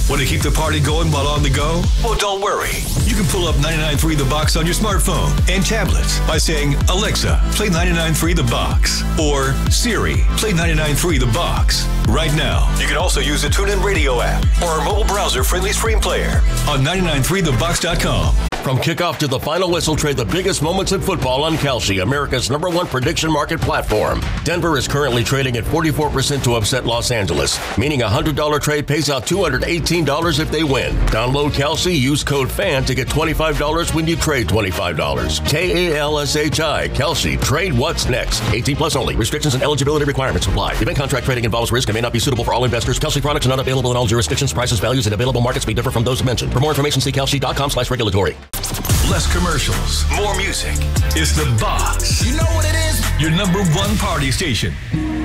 Want to keep the party going while on the go? Well, don't worry. You can pull up 99.3 The Box on your smartphone and tablets by saying, Alexa, play 99.3 The Box. Or, Siri, play 99.3 The Box. Right now, you can also use the TuneIn Radio app or our mobile browser-friendly stream player on 993thebox.com. From kickoff to the final whistle, trade the biggest moments in football on Kalshi, America's #1 prediction market platform. Denver is currently trading at 44% to upset Los Angeles, meaning a $100 trade pays out $218 if they win. Download Kalshi, use code FAN to get $25 when you trade $25. KALSHI, Kalshi, trade what's next. 18 plus only. Restrictions and eligibility requirements apply. Event contract trading involves risk and may not be suitable for all investors. Kalshi products are not available in all jurisdictions. Prices, values, and available markets may differ from those mentioned. For more information, see kalshi.com/regulatory. Less commercials, more music. It's The Box. You know what it is? Your #1 party station.